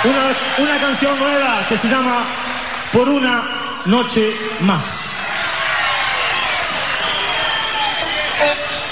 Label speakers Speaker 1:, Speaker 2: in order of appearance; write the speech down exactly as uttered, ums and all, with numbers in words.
Speaker 1: Una, una canción nueva que se llama Por una noche más.